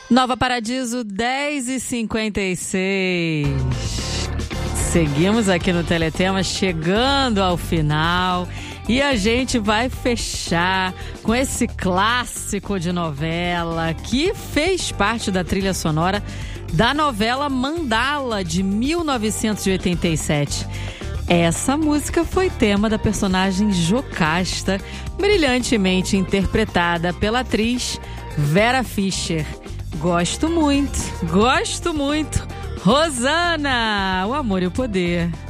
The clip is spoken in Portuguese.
Nova Paradiso, 10h56. Seguimos aqui no Teletema, chegando ao final. E a gente vai fechar com esse clássico de novela que fez parte da trilha sonora da novela Mandala, de 1987. Essa música foi tema da personagem Jocasta, brilhantemente interpretada pela atriz Vera Fischer. Gosto muito. Rosana, o amor e o poder.